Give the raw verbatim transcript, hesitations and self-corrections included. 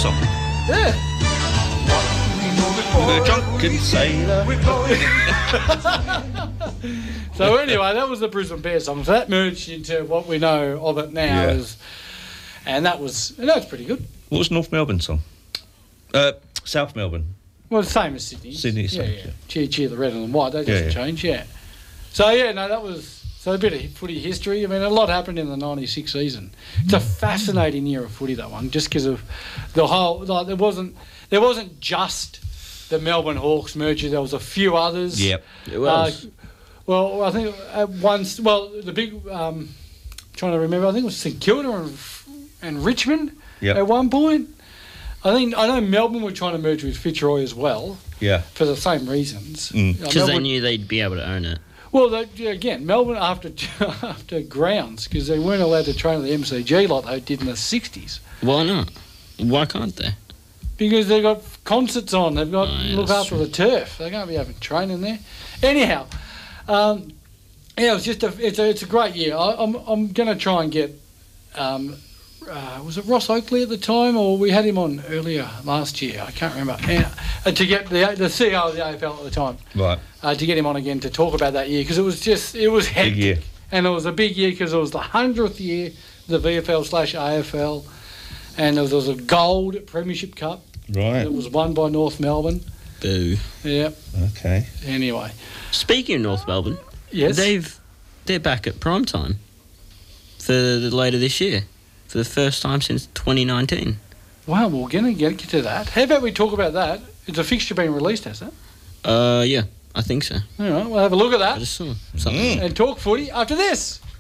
song. Yeah. The drunken sailor. So anyway, that was the Brisbane Bears song. So that merged into what we know of it now. Yeah. As, and that was and that was pretty good. What was North Melbourne song? Uh, South Melbourne. Well, the same as Sydney. Sydney, yeah, same, yeah. yeah. Cheer, cheer the red and the white. That doesn't Yeah, yeah. change. Yeah. So yeah, no, that was so a bit of footy history. I mean, a lot happened in the ninety-six season. It's a fascinating year of footy, that one, just because of the whole. Like, there wasn't there wasn't just the Melbourne Hawks merger. There was a few others. Yep. It was. Uh, well, I think at once. Well, the big. Um, trying to remember. I think it was St Kilda and, and Richmond Yep. at one point. I think I know Melbourne were trying to merge with Fitzroy as well Yeah. for the same reasons. Mm. Uh, Because they Melbourne- knew they'd be able to own it. Well, they, yeah, again, Melbourne after after grounds because they weren't allowed to train at the M C G like they did in the sixties Why not? Why can't they? because they've got concerts on. They've got Oh, yeah, look that's after true. the turf. They can't be having training there. Anyhow, um, yeah, it was just a it's a it's a great year. I, I'm I'm going to try and get. Um, uh, was it Ross Oakley at the time, or we had him on earlier last year? I can't remember. And, uh, to get the the C E O of the A F L at the time. Right. Uh, to get him on again to talk about that year because it was just it was hectic year. and it was a big year because it was the hundredth year of the V F L slash A F L and there was, there was a gold Premiership Cup Right. that was won by North Melbourne. Boo. Yeah. Okay. Anyway, Speaking of North Melbourne, yes. they've they're back at prime time for the, later this year for the first time since twenty nineteen. Wow, we're gonna get to that. How about we talk about that? It's a fixture being released, has it? Uh, yeah, I think so. All right, we'll have a look at I that just saw something. Mm. and talk footy after this.